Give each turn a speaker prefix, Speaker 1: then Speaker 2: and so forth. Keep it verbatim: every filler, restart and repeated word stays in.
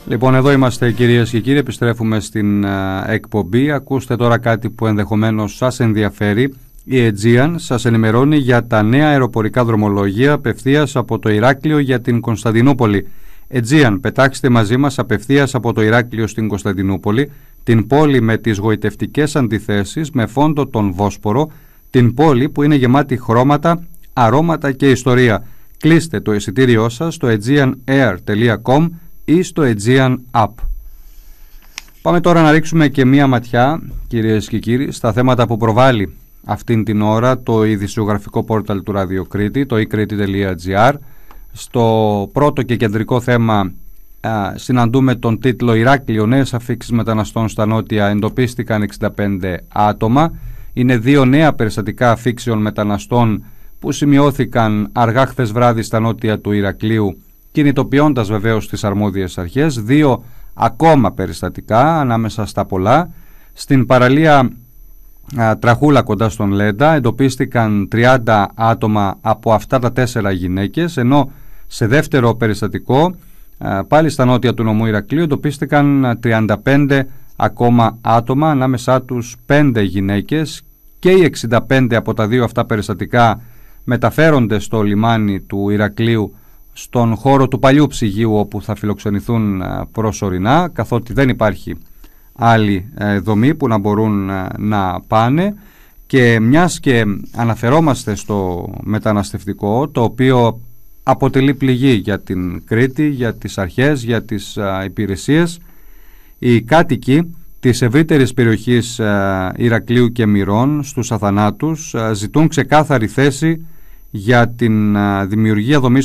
Speaker 1: Λοιπόν, εδώ είμαστε κυρίες και κύριοι, επιστρέφουμε στην uh, εκπομπή. Ακούστε τώρα κάτι που ενδεχομένως σας ενδιαφέρει. Η Aegean σας ενημερώνει για τα νέα αεροπορικά δρομολόγια απευθείας από το Ηράκλειο για την Κωνσταντινούπολη. Aegean, πετάξτε μαζί μας απευθείας από το Ηράκλειο στην Κωνσταντινούπολη, την πόλη με τις γοητευτικές αντιθέσεις με φόντο τον Βόσπορο, την πόλη που είναι γεμάτη χρώματα, αρώματα και ιστορία. Κλείστε το εισιτήριό σας στο aegean air τελεία com ή στο Aegean App. Πάμε τώρα να ρίξουμε και μία ματιά, κυρίες και κύριοι, στα θέματα που προβάλλει αυτήν την ώρα το ειδησιογραφικό πόρταλ του Ράδιο Κρήτη, το e-crete τελεία gr. Στο πρώτο και κεντρικό θέμα α, συναντούμε τον τίτλο «Ηράκλειο, νέες αφίξεις μεταναστών στα νότια, εντοπίστηκαν εξήντα πέντε άτομα». Είναι δύο νέα περιστατικά αφίξεων μεταναστών που σημειώθηκαν αργά χθες βράδυ στα νότια του Ηρακλείου, κινητοποιώντας βεβαίως τις αρμόδιες αρχές. Δύο ακόμα περιστατικά ανάμεσα στα πολλά. Στην παραλία α, Τραχούλα κοντά στον Λέντα εντοπίστηκαν τριάντα άτομα, από αυτά τα τέσσερα γυναίκες, ενώ σε δεύτερο περιστατικό α, πάλι στα νότια του νομού Ηρακλείου εντοπίστηκαν τριάντα πέντε ακόμα άτομα, ανάμεσά τους πέντε γυναίκες, και οι εξήντα πέντε από τα δύο αυτά περιστατικά μεταφέρονται στο λιμάνι του Ηρακλείου, στον χώρο του παλιού ψυγείου όπου θα φιλοξενηθούν προσωρινά, καθότι δεν υπάρχει άλλη δομή που να μπορούν να πάνε. Και μιας και αναφερόμαστε στο μεταναστευτικό, το οποίο αποτελεί πληγή για την Κρήτη, για τις αρχές, για τις υπηρεσίες, οι κάτοικοι της ευρύτερης περιοχής Ηρακλείου και Μυρών στους Αθανάτους ζητούν ξεκάθαρη θέση για την δημιουργία δομής